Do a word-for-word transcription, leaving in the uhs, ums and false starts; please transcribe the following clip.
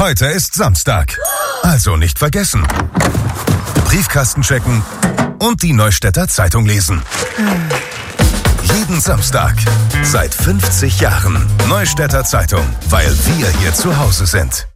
Heute ist Samstag. Also nicht vergessen. Briefkasten checken und die Neustädter Zeitung lesen. Jeden Samstag. Seit fünfzig Jahren. Neustädter Zeitung. Weil wir hier zu Hause sind.